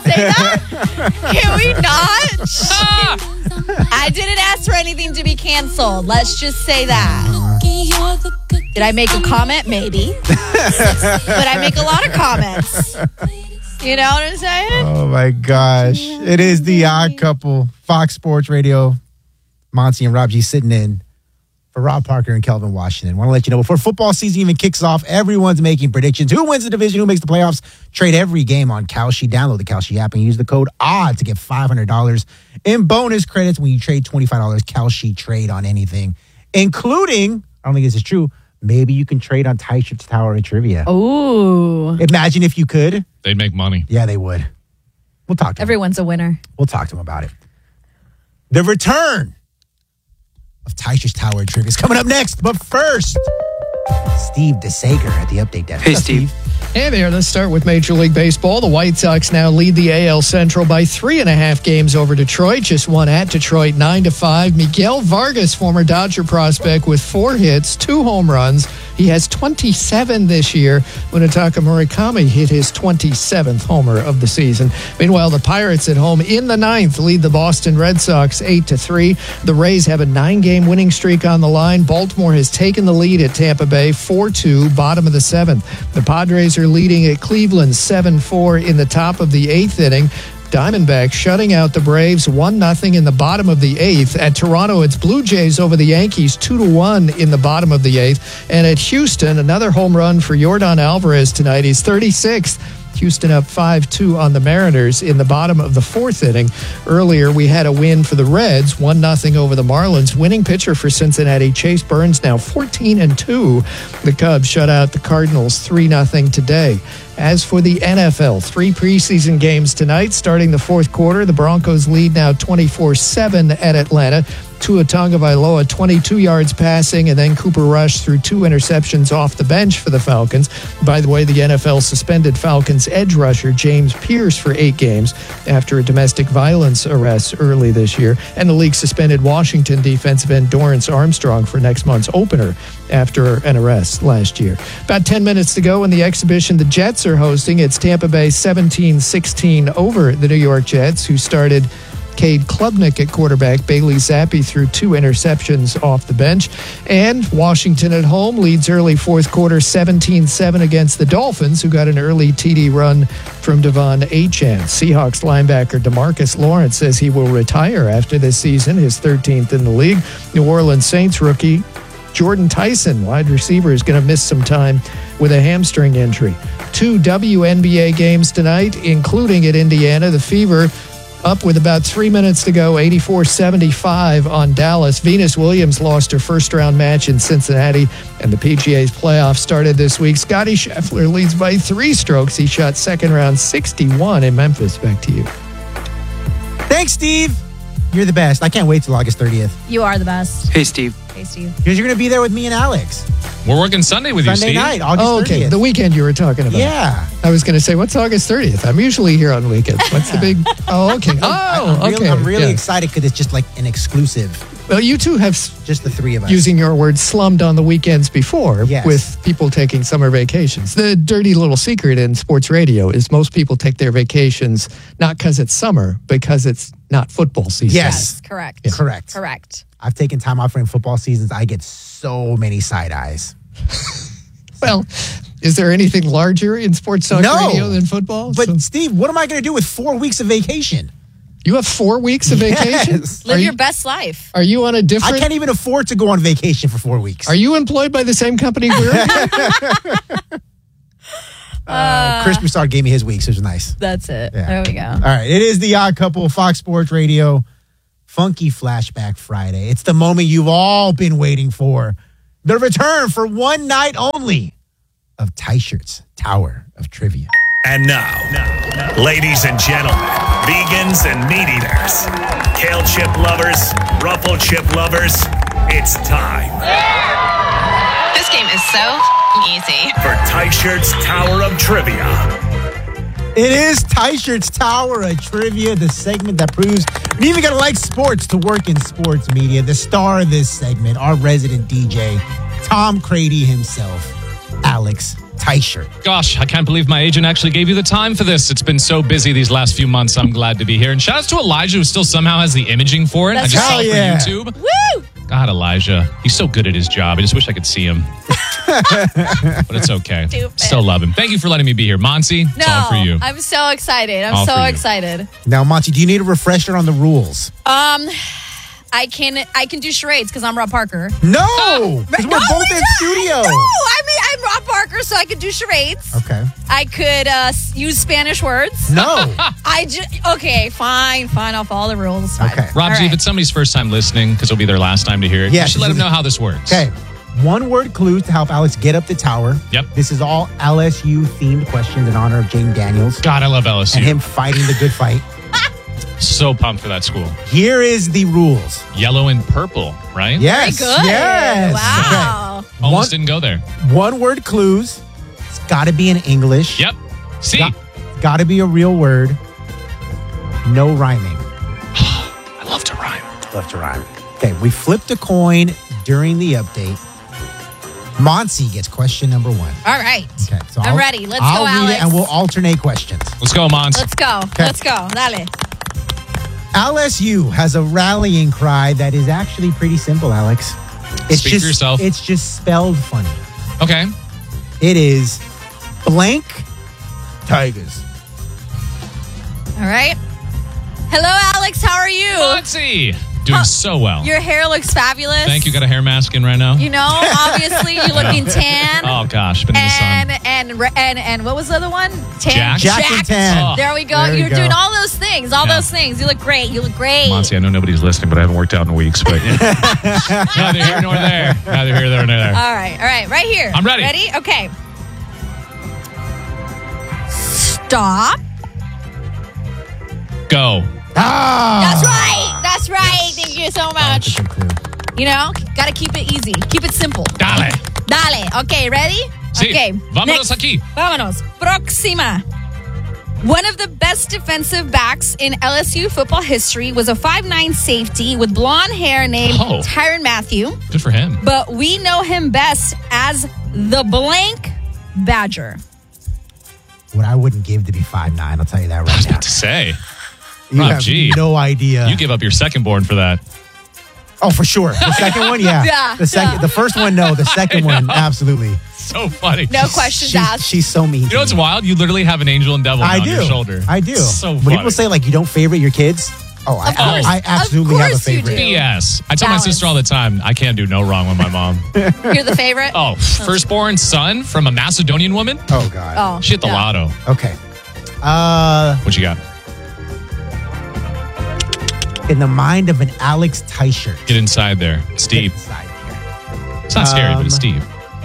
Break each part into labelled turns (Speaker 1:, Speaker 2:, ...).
Speaker 1: say that? Can we not? I didn't ask for anything to be canceled. Let's just say that. Did I make a comment? Maybe. But I make a lot of comments. You know what I'm saying?
Speaker 2: Oh, my gosh. It is the Odd Couple. Fox Sports Radio. Monty and Rob G sitting in for Rob Parker and Kelvin Washington. Want to let you know, before football season even kicks off, everyone's making predictions. Who wins the division? Who makes the playoffs? Trade every game on Kalshi. Download the Kalshi app and use the code ODD to get $500 in bonus credits when you trade $25 Kalshi trade on anything, including, I don't think this is true, maybe you can trade on Tyshird's Tower of Trivia.
Speaker 1: Ooh.
Speaker 2: Imagine if you could.
Speaker 3: They'd make money.
Speaker 2: Yeah, they would. We'll talk to
Speaker 1: Everyone's a winner.
Speaker 2: We'll talk to him about it. The return of Tyshird's Tower of Trivia is coming up next. But first, Steve DeSager at the Update Desk.
Speaker 4: Hey, Steve.
Speaker 5: Hey there, let's start with Major League Baseball. The White Sox now lead the AL Central by 3.5 games over Detroit. Just won at Detroit 9-5. Miguel Vargas, former Dodger prospect, with 4 hits, 2 home runs. He has 27 this year. Munetaka Murakami hit his 27th homer of the season. Meanwhile, the Pirates at home in the 9th lead the Boston Red Sox 8-3. The Rays have a 9-game winning streak on the line. Baltimore has taken the lead at Tampa Bay 4-2, bottom of the 7th. The Padres are leading at Cleveland 7-4 in the top of the 8th inning. Diamondbacks shutting out the Braves 1-0 in the bottom of the 8th. At Toronto, it's Blue Jays over the Yankees 2-1 in the bottom of the 8th. And at Houston, another home run for Yordan Alvarez tonight. He's 36th. Houston up 5-2 on the Mariners in the bottom of the 4th inning. Earlier, we had a win for the Reds, 1-0 over the Marlins. Winning pitcher for Cincinnati, Chase Burns, now 14-2. The Cubs shut out the Cardinals 3-0 today. As for the NFL, 3 preseason games tonight. Starting the 4th quarter, the Broncos lead now 24-7 at Atlanta. Tua Tagovailoa, 22 yards passing, and then Cooper Rush threw 2 interceptions off the bench for the Falcons. By the way, the NFL suspended Falcons edge rusher James Pierce for 8 games after a domestic violence arrest early this year. And the league suspended Washington defensive end Dorrance Armstrong for next month's opener after an arrest last year. About 10 minutes to go in the exhibition the Jets are hosting. It's Tampa Bay 17-16 over the New York Jets, who started Cade Klubnik at quarterback. Bailey Zappi threw 2 interceptions off the bench. And Washington at home leads early 4th quarter 17-7 against the Dolphins, who got an early TD run from Devon Achane. Seahawks linebacker DeMarcus Lawrence says he will retire after this season, his 13th in the league. New Orleans Saints rookie Jordan Tyson, wide receiver, is going to miss some time with a hamstring injury. 2 WNBA games tonight, including at Indiana. The Fever up with about 3 minutes to go, 84-75 on Dallas. Venus Williams lost her first-round match in Cincinnati, and the PGA's playoffs started this week. Scottie Scheffler leads by 3 strokes. He shot second round 61 in Memphis. Back to you.
Speaker 2: Thanks, Steve. You're the best. I can't wait till August 30th.
Speaker 1: You are the best.
Speaker 4: Hey, Steve.
Speaker 1: Hey, Steve.
Speaker 2: Because you're going to be there with me and Alex.
Speaker 3: We're working Sunday with you,
Speaker 2: Sunday
Speaker 3: Steve.
Speaker 2: night, August 30th.
Speaker 5: Okay, the weekend you were talking about.
Speaker 2: Yeah.
Speaker 5: I was going to say, what's August 30th? I'm usually here on weekends. What's the big... Oh, okay.
Speaker 2: I'm really excited because it's just like an exclusive.
Speaker 5: Well, you two have,
Speaker 2: just the 3 of us,
Speaker 5: using your word, slummed on the weekends before,
Speaker 2: yes,
Speaker 5: with people taking summer vacations. The dirty little secret in sports radio is most people take their vacations not because it's summer, because it's not football season.
Speaker 2: Yes.
Speaker 1: Correct.
Speaker 2: Yeah. Correct.
Speaker 1: Correct.
Speaker 2: I've taken time off during football seasons. I get so many side eyes.
Speaker 5: Well, is there anything larger in sports talk radio than football?
Speaker 2: But Steve, what am I going to do with 4 weeks of vacation?
Speaker 5: You have 4 weeks of vacation?
Speaker 2: Yes.
Speaker 1: Live your best life.
Speaker 5: Are you on a different...
Speaker 2: I can't even afford to go on vacation for 4 weeks.
Speaker 5: Are you employed by the same company we're
Speaker 2: Chris Broussard gave me his week, so it was nice.
Speaker 1: That's it.
Speaker 2: Yeah.
Speaker 1: There we go.
Speaker 2: All right. It is the Odd Couple, Fox Sports Radio, Funky Flashback Friday. It's the moment you've all been waiting for. The return for one night only of Tyshird's Tower of Trivia.
Speaker 6: And now, ladies and gentlemen, vegans and meat eaters, kale chip lovers, ruffle chip lovers, it's time.
Speaker 7: This game is so easy.
Speaker 6: For Tyshird's Tower of Trivia.
Speaker 2: It is Tyshird's Tower of Trivia, the segment that proves you even got to like sports to work in sports media. The star of this segment, our resident DJ, Tom Crady himself, Alex Teichert.
Speaker 3: Gosh, I can't believe my agent actually gave you the time for this. It's been so busy these last few months. I'm glad to be here. And shout outs to Elijah, who still somehow has the imaging for it.
Speaker 1: That's
Speaker 3: I just saw
Speaker 1: right.
Speaker 3: it
Speaker 2: Hell yeah.
Speaker 3: for YouTube.
Speaker 1: Woo!
Speaker 3: God, Elijah. He's so good at his job. I just wish I could see him. But it's okay.
Speaker 1: Stupid.
Speaker 3: Still love him. Thank you for letting me be here. Monty, it's all for you.
Speaker 1: I'm so excited. I'm
Speaker 3: All
Speaker 1: so
Speaker 3: for you.
Speaker 1: excited.
Speaker 2: Now, Monty, do you need a refresher on the rules?
Speaker 1: I can do charades because I'm Rob Parker.
Speaker 2: No! Because we're both in studio.
Speaker 1: No, I'm Rob Parker, so I could do charades.
Speaker 2: Okay.
Speaker 1: I could use Spanish words.
Speaker 2: No.
Speaker 1: Okay, fine. I'll follow the rules. Fine.
Speaker 2: Okay.
Speaker 3: Rob
Speaker 1: All
Speaker 3: G, if
Speaker 1: right.
Speaker 3: it's somebody's first time listening, because it'll be their last time to hear it,
Speaker 2: Yeah,
Speaker 3: you should let them know how this works.
Speaker 2: Okay. One word clues to help Alex get up the tower.
Speaker 3: Yep.
Speaker 2: This is all LSU themed questions in honor of Jaden Daniels
Speaker 3: God, I love LSU.
Speaker 2: and him fighting the good fight.
Speaker 3: So pumped for that school.
Speaker 2: Here is the rules.
Speaker 3: Yellow and purple, right?
Speaker 2: Yes.
Speaker 1: Very good.
Speaker 2: Yes.
Speaker 1: Wow.
Speaker 3: Almost didn't go there.
Speaker 2: Okay. One word clues. It's got to be in English.
Speaker 3: Yep. See?
Speaker 2: Got to be a real word. No rhyming.
Speaker 3: I love to rhyme.
Speaker 2: Left to rhyme. Okay, we flipped a coin during the update. Monty gets question number 1.
Speaker 1: All right.
Speaker 2: Okay, so
Speaker 1: I'm ready. Let's
Speaker 2: I'll
Speaker 1: go,
Speaker 2: read
Speaker 1: Alex.
Speaker 2: it and we'll alternate questions.
Speaker 3: Let's go, Mons.
Speaker 1: Let's go. Let's go. Dale.
Speaker 2: LSU has a rallying cry that is actually pretty simple, Alex.
Speaker 3: Speak for yourself.
Speaker 2: It's just spelled funny.
Speaker 3: Okay.
Speaker 2: It is blank Tigers.
Speaker 1: All right. Hello, Alex. How are you?
Speaker 3: Monty! Doing so well.
Speaker 1: Your hair looks fabulous.
Speaker 3: Thank you. Got a hair mask in right now?
Speaker 1: You know, obviously, you're looking tan.
Speaker 3: Oh, gosh. Been in the sun.
Speaker 1: And what was the other one? Tan.
Speaker 3: Jack
Speaker 2: and tan.
Speaker 3: Oh.
Speaker 1: There we go.
Speaker 2: There we
Speaker 1: You're
Speaker 2: go.
Speaker 1: doing all those things. All
Speaker 3: Yeah.
Speaker 1: those things. You look great. You look great.
Speaker 3: Monty, I know nobody's listening, but I haven't worked out in weeks. But neither here nor there. Neither here nor there.
Speaker 1: All right. Right here.
Speaker 3: I'm ready.
Speaker 1: Ready? Okay. Stop.
Speaker 3: Go.
Speaker 1: That's right. That's right. Thank you so much.
Speaker 2: That's a good clue.
Speaker 1: You know, got to keep it easy. Keep it simple.
Speaker 3: Dale.
Speaker 1: Dale. Okay, ready?
Speaker 3: Sí.
Speaker 1: Okay.
Speaker 3: Vámonos
Speaker 1: next.
Speaker 3: aquí.
Speaker 1: Vámonos. Próxima. One of the best defensive backs in LSU football history was a 5'9" safety with blonde hair named
Speaker 3: Oh.
Speaker 1: Tyrann Mathieu,
Speaker 3: Good for him.
Speaker 1: but we know him best as the blank Badger.
Speaker 2: What I wouldn't give to be 5'9", I'll tell you that right now.
Speaker 3: To say.
Speaker 2: You
Speaker 3: Rob
Speaker 2: have
Speaker 3: G.
Speaker 2: no idea.
Speaker 3: You give up your second born for that.
Speaker 2: Oh, for sure. The second one, yeah.
Speaker 1: Yeah,
Speaker 2: The first one, no. The second one, absolutely.
Speaker 3: So funny.
Speaker 1: No questions asked.
Speaker 2: She's so mean.
Speaker 3: You know what's wild? You literally have an angel and devil now
Speaker 2: I
Speaker 3: on
Speaker 2: do.
Speaker 3: your shoulder.
Speaker 2: I do.
Speaker 3: So
Speaker 2: when
Speaker 3: funny.
Speaker 2: people say like you don't favorite your kids,
Speaker 1: Of course.
Speaker 2: I absolutely
Speaker 1: Of
Speaker 2: have a
Speaker 1: course you
Speaker 2: favorite.
Speaker 1: do.
Speaker 3: BS. I tell my
Speaker 1: Balance.
Speaker 3: sister all the time, I can't do no wrong with my mom.
Speaker 1: You're the favorite?
Speaker 3: Oh, firstborn son from a Macedonian woman?
Speaker 2: Oh God.
Speaker 1: Oh,
Speaker 3: She hit the
Speaker 1: yeah.
Speaker 3: lotto.
Speaker 2: Okay.
Speaker 3: What you got?
Speaker 2: In the mind of an Alex Teichert.
Speaker 3: Get inside there. Steve.
Speaker 2: Inside here.
Speaker 3: It's not scary, but it's Steve.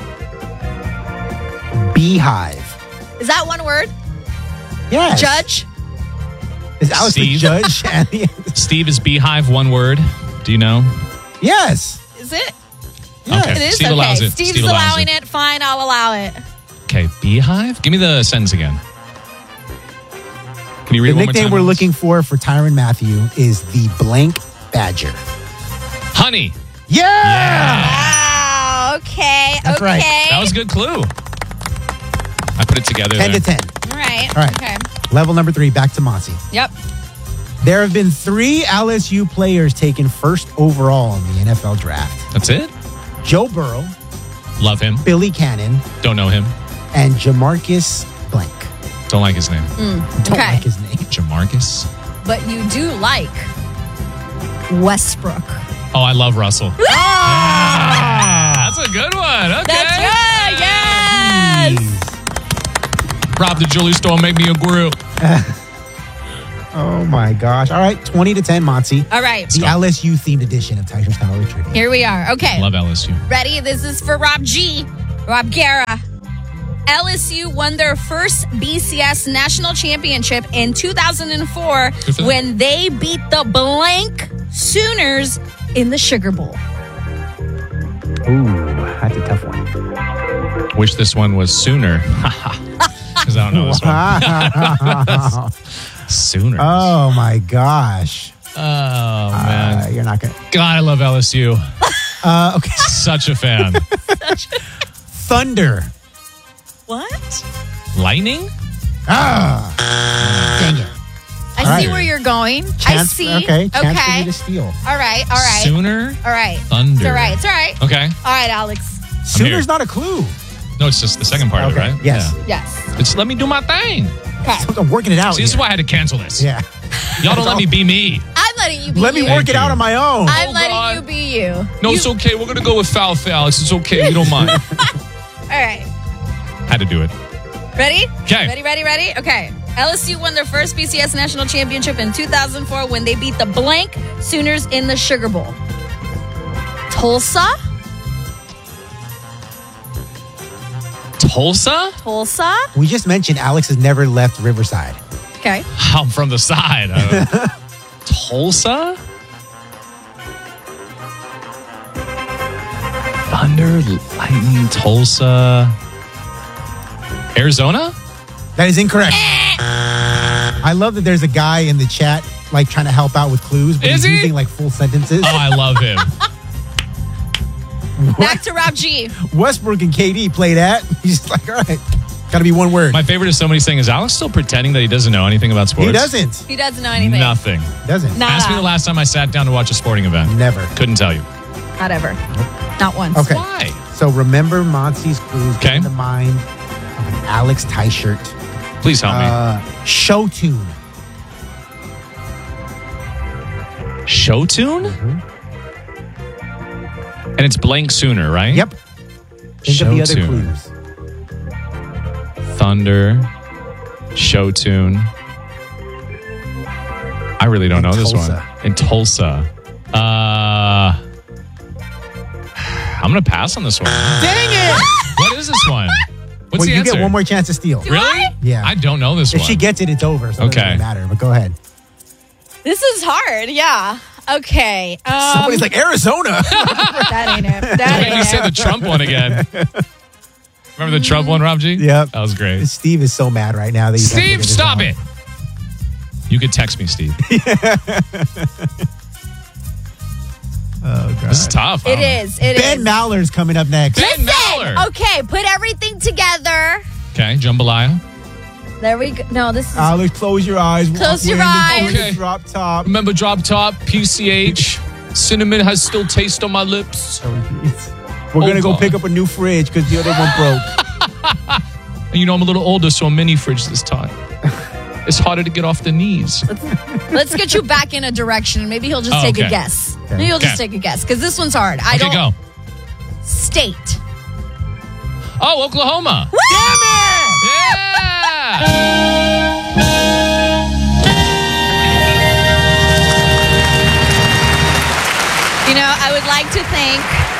Speaker 2: Beehive.
Speaker 1: Is that one word?
Speaker 2: Yes.
Speaker 1: Judge?
Speaker 2: Is Alex
Speaker 3: Steve?
Speaker 2: the judge?
Speaker 3: Steve is beehive, one word. Do you know?
Speaker 2: Yes.
Speaker 1: Is it?
Speaker 2: Yes.
Speaker 3: Okay.
Speaker 1: It is?
Speaker 3: Steve
Speaker 1: okay.
Speaker 3: allows it.
Speaker 1: Steve's
Speaker 3: Steve allows
Speaker 1: allowing it. Fine, I'll allow it.
Speaker 3: Okay, beehive? Give me the sentence again. Can you read
Speaker 2: The
Speaker 3: it one more
Speaker 2: nickname
Speaker 3: time?
Speaker 2: we're looking for Tyrann Mathieu is the blank Badger.
Speaker 3: Honey.
Speaker 2: Yeah.
Speaker 1: Wow. Okay.
Speaker 2: That's
Speaker 1: okay.
Speaker 2: right.
Speaker 3: That was a good clue. I put it together
Speaker 2: 10
Speaker 3: there.
Speaker 2: to 10.
Speaker 1: All right.
Speaker 2: All right.
Speaker 1: Okay.
Speaker 2: Level number 3, back to Monty.
Speaker 1: Yep.
Speaker 2: There have been 3 LSU players taken first overall in the NFL draft.
Speaker 3: That's it?
Speaker 2: Joe Burrow,
Speaker 3: Love him.
Speaker 2: Billy Cannon,
Speaker 3: Don't know him.
Speaker 2: and Jamarcus Blank.
Speaker 3: Don't like his name.
Speaker 2: Don't
Speaker 1: Okay.
Speaker 2: like his name.
Speaker 3: Jamarcus?
Speaker 1: But you do like Westbrook.
Speaker 3: Oh, I love Russell. Ah, that's a good one. Okay.
Speaker 1: That's good. Yes.
Speaker 3: Rob the jewelry store, make me a grill.
Speaker 2: Oh my gosh. All right, 20 to 10, Monty.
Speaker 1: All right.
Speaker 2: The LSU themed edition of Tiger's Tower Trivia.
Speaker 1: Here we are. Okay.
Speaker 3: Love LSU.
Speaker 1: Ready? This is for Rob G. Rob Guerra. LSU won their first BCS national championship in 2004
Speaker 3: Good for them.
Speaker 1: when they beat the blank Sooners in the Sugar Bowl.
Speaker 2: Ooh, that's a tough one.
Speaker 3: Wish this one was sooner. Because I don't know this one. Sooner.
Speaker 2: Oh my gosh.
Speaker 3: Oh, man.
Speaker 2: You're not going to.
Speaker 3: God, I love LSU.
Speaker 2: Okay.
Speaker 3: Such a fan.
Speaker 2: Thunder.
Speaker 1: What?
Speaker 3: Lightning?
Speaker 2: Dang it.
Speaker 1: I see where you're going. I see.
Speaker 2: Okay. Chance for
Speaker 1: Okay.
Speaker 2: you to steal.
Speaker 1: All right. All right.
Speaker 3: Sooner?
Speaker 1: All right.
Speaker 3: Thunder.
Speaker 1: It's all right. It's all right.
Speaker 3: Okay.
Speaker 1: All right, Alex.
Speaker 2: Sooner's not a clue.
Speaker 3: No, it's just the second part of it,
Speaker 2: Okay.
Speaker 3: right?
Speaker 2: Yes.
Speaker 3: Yeah.
Speaker 1: Yes.
Speaker 3: It's let me do my thing.
Speaker 1: Okay.
Speaker 2: I'm working it out.
Speaker 3: See, this is
Speaker 2: here.
Speaker 3: why I had to cancel this.
Speaker 2: Yeah.
Speaker 3: Y'all don't let me be me.
Speaker 1: I'm letting you be
Speaker 2: Let me
Speaker 1: you.
Speaker 2: work it
Speaker 3: Thank
Speaker 2: out
Speaker 3: you.
Speaker 2: on my own.
Speaker 1: I'm
Speaker 3: Oh,
Speaker 1: letting
Speaker 3: God.
Speaker 1: you be you.
Speaker 3: No,
Speaker 1: You-
Speaker 3: it's okay. We're going to go with foul for Alex. It's okay. We don't mind.
Speaker 1: All right.
Speaker 3: Had to do it.
Speaker 1: Ready?
Speaker 3: 'Kay.
Speaker 1: Ready? Okay. LSU won their first BCS national championship in 2004 when they beat the blank Sooners in the Sugar Bowl. Tulsa?
Speaker 3: Tulsa?
Speaker 2: We just mentioned Alex has never left Riverside.
Speaker 1: Okay.
Speaker 3: I'm from the side. Tulsa? Thunder, lightning, Tulsa. Arizona?
Speaker 2: That is incorrect. I love that there's a guy in the chat like trying to help out with clues, but
Speaker 3: Is
Speaker 2: he's
Speaker 3: he?
Speaker 2: using like full sentences.
Speaker 3: Oh, I love him.
Speaker 1: Back to Rob G.
Speaker 2: Westbrook and KD played at. He's just like, all right, got to be one word.
Speaker 3: My favorite is somebody saying, is Alex still pretending that he doesn't know anything about sports?
Speaker 2: He doesn't.
Speaker 1: He doesn't know anything.
Speaker 3: Nothing.
Speaker 2: Doesn't.
Speaker 1: Nada.
Speaker 3: Ask me the last time I sat down to watch a sporting event.
Speaker 2: Never.
Speaker 3: Couldn't tell you.
Speaker 1: Not ever. Not once.
Speaker 2: Okay.
Speaker 3: Why?
Speaker 2: So remember Monty's clues. Get
Speaker 3: Okay.
Speaker 2: in the mind of an Alex tie shirt.
Speaker 3: Please help me.
Speaker 2: Show tune.
Speaker 3: Show tune? And it's blank Sooner, right?
Speaker 2: Yep. Think of the other
Speaker 3: Show tune.
Speaker 2: clues.
Speaker 3: Thunder. Show tune. I really don't
Speaker 2: In
Speaker 3: know this
Speaker 2: Tulsa.
Speaker 3: one. In Tulsa. I'm going to pass on this one.
Speaker 2: Dang it!
Speaker 3: What is this one? What's
Speaker 2: Well,
Speaker 3: the
Speaker 2: you
Speaker 3: answer?
Speaker 2: get one more chance to steal.
Speaker 3: Really?
Speaker 2: Yeah.
Speaker 3: I don't know this
Speaker 2: If
Speaker 3: one.
Speaker 2: she gets it, it's over. So it
Speaker 3: Okay.
Speaker 2: doesn't matter. But go ahead.
Speaker 1: This is hard. Yeah. Okay.
Speaker 2: Somebody's like Arizona.
Speaker 1: That ain't it. That
Speaker 3: Wait,
Speaker 1: ain't
Speaker 3: you said the
Speaker 1: it.
Speaker 3: Trump one again. Remember the Trump one, Rob G?
Speaker 2: Yep.
Speaker 3: That was great.
Speaker 2: Steve is so mad right now that he's
Speaker 3: Steve, stop it. You could text me, Steve.
Speaker 2: Oh God.
Speaker 3: This is tough.
Speaker 1: It is. It
Speaker 2: Ben
Speaker 1: is.
Speaker 2: Maller's coming up next.
Speaker 3: Ben Maller.
Speaker 1: Okay, put everything together.
Speaker 3: Okay, jambalaya.
Speaker 1: There we go. No, this is.
Speaker 2: Alex, close your eyes.
Speaker 1: Close your
Speaker 2: Walk
Speaker 1: eyes.
Speaker 2: into the
Speaker 3: Okay.
Speaker 2: Drop top.
Speaker 3: Remember drop top, PCH. Cinnamon has still taste on my lips.
Speaker 2: We're going to go
Speaker 3: God.
Speaker 2: pick up a new fridge because the other one broke.
Speaker 3: And you know I'm a little older, so a mini fridge this time. It's harder to get off the knees.
Speaker 1: Let's get you back in a direction. Maybe he'll just
Speaker 3: Oh,
Speaker 1: take a
Speaker 3: okay.
Speaker 1: guess. Maybe he'll just
Speaker 3: Okay.
Speaker 1: take a guess because this one's hard. I
Speaker 3: Okay,
Speaker 1: don't.
Speaker 3: go.
Speaker 1: State.
Speaker 3: Oh, Oklahoma. Yeah.
Speaker 1: You know, I would like to thank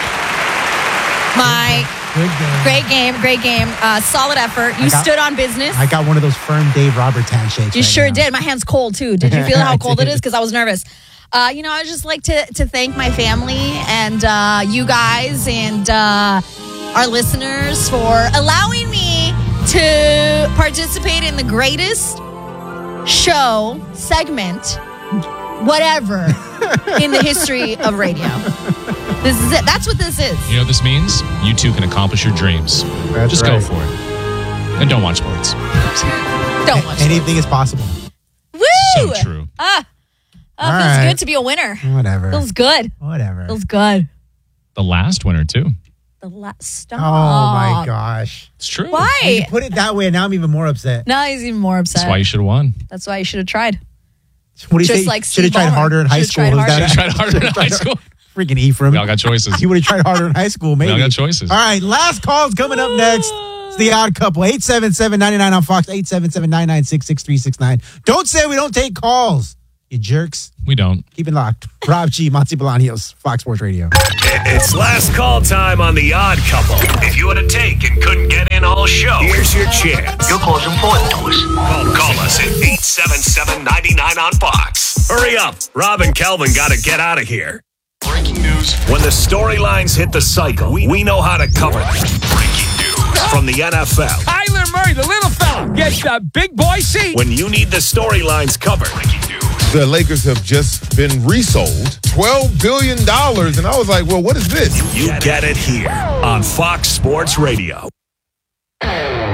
Speaker 1: my great game, solid effort. You stood on business.
Speaker 2: I got one of those firm Dave Roberts handshakes.
Speaker 1: You
Speaker 2: right
Speaker 1: sure
Speaker 2: now.
Speaker 1: did. My hand's cold too. Did you feel how
Speaker 2: I
Speaker 1: cold it
Speaker 2: did.
Speaker 1: is? Because I was nervous. You know, I would just like to thank my family and you guys and our listeners for allowing me to participate in the greatest show, segment, whatever, in the history of radio. This is it. That's what this is.
Speaker 3: You know what this means? You too can accomplish your dreams.
Speaker 2: That's
Speaker 3: Just
Speaker 2: right.
Speaker 3: go for it. And don't watch sports.
Speaker 1: Don't watch
Speaker 2: Anything is possible.
Speaker 1: Woo!
Speaker 3: So true.
Speaker 1: Feels
Speaker 2: right.
Speaker 1: good to be a winner.
Speaker 2: Whatever.
Speaker 1: Feels good.
Speaker 2: Whatever.
Speaker 1: Feels good.
Speaker 3: The last winner, too.
Speaker 1: The last stop.
Speaker 2: Oh my gosh.
Speaker 3: It's true.
Speaker 1: Why?
Speaker 2: You put it that way, and now I'm even more upset.
Speaker 1: Now he's even more upset.
Speaker 3: That's why you should have won.
Speaker 1: That's why you should have tried.
Speaker 2: What do you
Speaker 1: Just
Speaker 2: say?
Speaker 1: like
Speaker 2: Should have
Speaker 1: Steve
Speaker 2: tried
Speaker 1: Ballmer.
Speaker 2: harder in high
Speaker 1: Should've
Speaker 2: school.
Speaker 1: tried
Speaker 2: Is
Speaker 1: harder.
Speaker 2: that-
Speaker 3: Tried harder in high school.
Speaker 2: Freaking Ephraim.
Speaker 3: We all got choices.
Speaker 2: You would have tried harder in high school, maybe.
Speaker 3: We all got choices.
Speaker 2: All right, last call's coming up next. It's the Odd Couple. 877-99 on Fox. 877-996-6369. Don't say we don't take calls, you jerks.
Speaker 3: We don't.
Speaker 2: Keep it locked. Rob G, Monty Bolaños, Fox Sports Radio.
Speaker 6: It's last call time on The Odd Couple. If you had a take and couldn't get in all show, here's your chance.
Speaker 4: Your call's important to us.
Speaker 6: Call us at 877-99 on Fox. Hurry up. Rob and Kelvin got to get out of here.
Speaker 4: Breaking news.
Speaker 6: When the storylines hit the cycle, we know how to cover them. Breaking news from the NFL.
Speaker 8: Kyler Murray, the little fella, gets the big boy seat.
Speaker 6: When you need the storylines covered,
Speaker 9: The Lakers have just been resold $12 billion. And I was like, well, what is this?
Speaker 6: you get it here on Fox Sports Radio.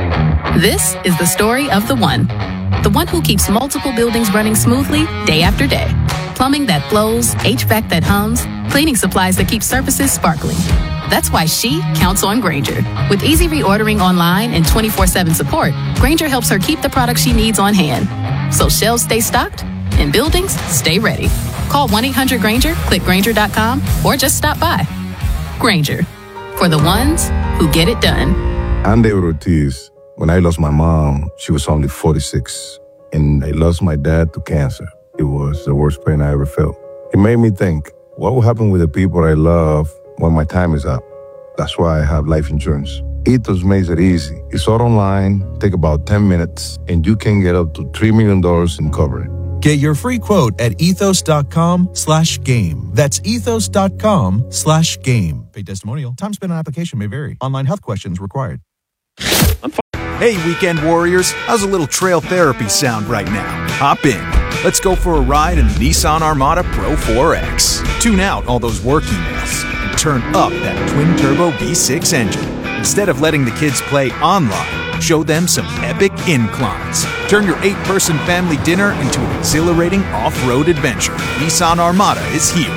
Speaker 10: This is the story of the one who keeps multiple buildings running smoothly day after day. Plumbing that flows, HVAC that hums, cleaning supplies that keep surfaces sparkling. That's why she counts on Grainger. With easy reordering online and 24/7 support, Grainger helps her keep the products she needs on hand. So shelves stay stocked and buildings stay ready. Call 1-800-GRAINGER, click Grainger.com, or just stop by. Grainger, for the ones who get it done.
Speaker 11: I'm David Ortiz. When I lost my mom, she was only 46, and I lost my dad to cancer. It was the worst pain I ever felt. It made me think, what will happen with the people I love when my time is up? That's why I have life insurance. Ethos makes it easy. It's all online, take about 10 minutes, and you can get up to $3 million in coverage.
Speaker 12: Get your free quote at ethos.com/game. That's ethos.com/game. Paid testimonial. Time spent on application may vary. Online health questions required.
Speaker 13: Hey, weekend warriors. How's a little trail therapy sound right now? Hop in. Let's go for a ride in the Nissan Armada Pro 4X. Tune out all those work emails and turn up that twin-turbo V6 engine. Instead of letting the kids play online, show them some epic inclines. Turn your 8-person family dinner into an exhilarating off-road adventure. Nissan Armada is here.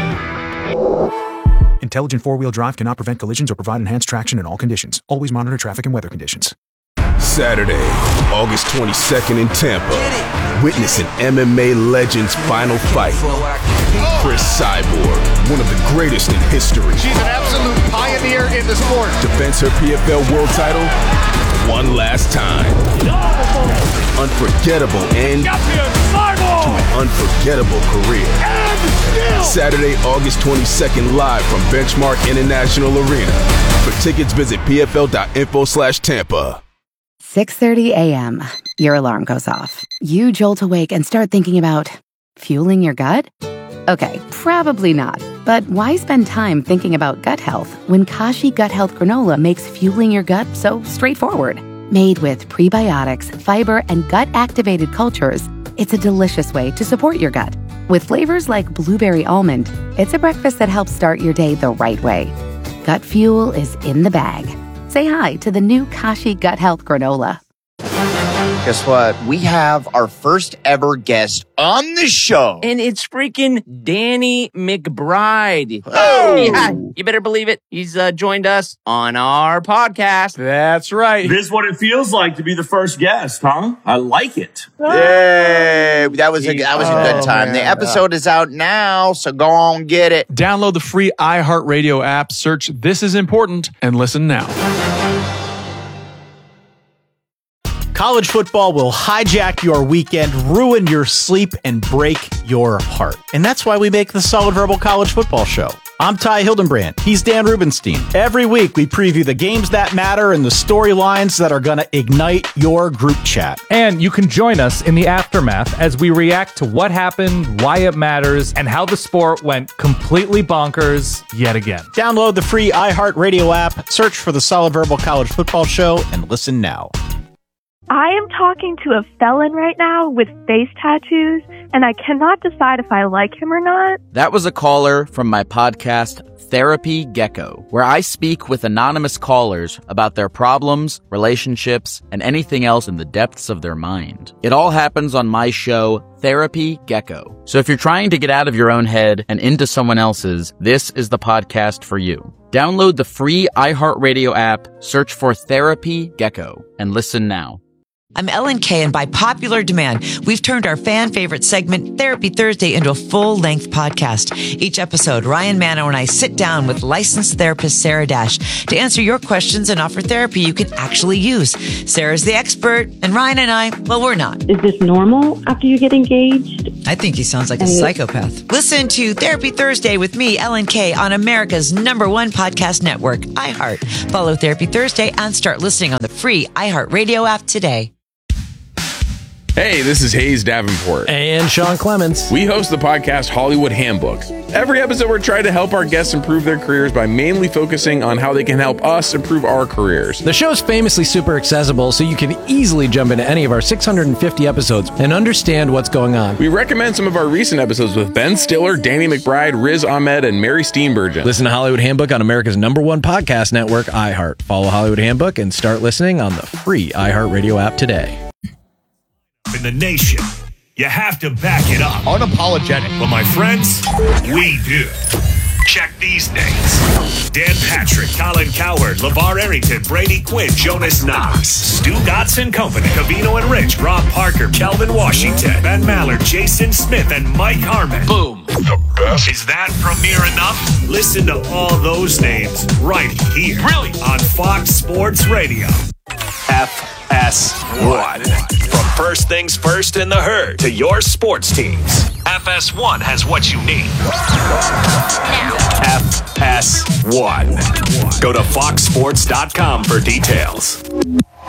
Speaker 13: Intelligent four-wheel drive cannot prevent collisions or provide enhanced traction in all conditions. Always monitor traffic and weather conditions.
Speaker 14: Saturday, August 22nd in Tampa. Witness an MMA legend's final fight. Chris Cyborg, one of the greatest in history.
Speaker 15: She's an absolute pioneer in the sport.
Speaker 14: Defends her PFL world title one last time. Unforgettable end to an unforgettable career. Saturday, August 22nd, live from Benchmark International Arena. For tickets, visit pfl.info/Tampa.
Speaker 16: 6:30 a.m. Your alarm goes off. You jolt awake and start thinking about fueling your gut? Okay, probably not. But why spend time thinking about gut health when Kashi Gut Health Granola makes fueling your gut so straightforward? Made with prebiotics, fiber, and gut-activated cultures, it's a delicious way to support your gut. With flavors like blueberry almond, it's a breakfast that helps start your day the right way. Gut fuel is in the bag. Say hi to the new Kashi Gut Health Granola.
Speaker 17: Guess what? We have our first ever guest on the show.
Speaker 18: And it's freaking Danny McBride.
Speaker 17: Oh!
Speaker 18: Yeah, you better believe it. He's joined us on our podcast.
Speaker 8: That's right.
Speaker 19: This is what it feels like to be the first guest, huh? I like it.
Speaker 17: Yay! That was a good time. The episode is out now, so go on, get it.
Speaker 20: Download the free iHeartRadio app, search This Is Important, and listen now.
Speaker 21: College football will hijack your weekend, ruin your sleep, and break your heart. And that's why we make the Solid Verbal College Football Show. I'm Ty Hildenbrand. He's Dan Rubenstein. Every week, we preview the games that matter and the storylines that are going to ignite your group chat.
Speaker 8: And you can join us in the aftermath as we react to what happened, why it matters, and how the sport went completely bonkers yet again.
Speaker 21: Download the free iHeartRadio app, search for the Solid Verbal College Football Show, and listen now.
Speaker 22: I am talking to a felon right now with face tattoos, and I cannot decide if I like him or not.
Speaker 23: That was a caller from my podcast, Therapy Gecko, where I speak with anonymous callers about their problems, relationships, and anything else in the depths of their mind. It all happens on my show, Therapy Gecko. So if you're trying to get out of your own head and into someone else's, this is the podcast for you. Download the free iHeartRadio app, search for Therapy Gecko, and listen now.
Speaker 24: I'm Ellen Kay, and by popular demand, we've turned our fan favorite segment, Therapy Thursday, into a full-length podcast. Each episode, Ryan Manno and I sit down with licensed therapist Sarah Dash to answer your questions and offer therapy you can actually use. Sarah's the expert, and Ryan and I, well, we're not.
Speaker 25: Is this normal after you get engaged?
Speaker 24: I think he sounds like a psychopath. Listen to Therapy Thursday with me, Ellen Kay, on America's #1 podcast network, iHeart. Follow Therapy Thursday and start listening on the free iHeartRadio app today.
Speaker 1: Hey, this is Hayes Davenport.
Speaker 2: And Sean Clements.
Speaker 1: We host the podcast Hollywood Handbook. Every episode, we're trying to help our guests improve their careers by mainly focusing on how they can help us improve our careers.
Speaker 2: The show's famously super accessible, so you can easily jump into any of our 650 episodes and understand what's going on.
Speaker 1: We recommend some of our recent episodes with Ben Stiller, Danny McBride, Riz Ahmed, and Mary Steenburgen.
Speaker 2: Listen to Hollywood Handbook on America's #1 podcast network, iHeart. Follow Hollywood Handbook and start listening on the free iHeartRadio app today.
Speaker 6: In the nation, you have to back it up.
Speaker 15: Unapologetic.
Speaker 6: But my friends, we do. Check these names: Dan Patrick, Colin Cowherd, LeVar Arrington, Brady Quinn, Jonas Knox, Stu Dotson Company, Cavino and Rich, Rob Parker, Kelvin Washington, Ben Mallard, Jason Smith, and Mike Harmon. Boom. The best. Is that premiere enough? Listen to all those names right here. Really? On Fox Sports Radio. FS1. From First Things First in the Herd to your sports teams, FS1 has what you need. FS1. Go to foxsports.com for details.